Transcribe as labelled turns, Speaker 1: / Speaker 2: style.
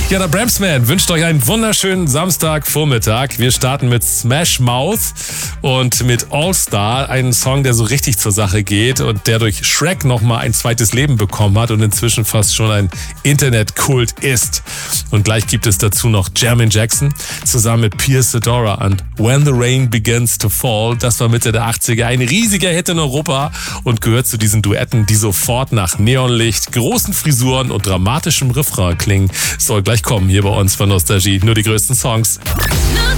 Speaker 1: Ja, der Bramsman wünscht euch einen wunderschönen Samstagvormittag. Wir starten mit Smash Mouth und mit All Star, einen Song, der so richtig zur Sache geht und der durch Shrek nochmal ein zweites Leben bekommen hat und inzwischen fast schon ein Internetkult ist. Und gleich gibt es dazu noch Jermaine Jackson zusammen mit Pierce Adora und When the Rain Begins to Fall. Das war Mitte der 80er ein riesiger Hit in Europa und gehört zu diesen Duetten, die sofort nach Neonlicht, großen Frisuren und dramatischem Refrain klingen. Soll gleich kommen hier bei uns von Nostalgie. Nur die größten Songs.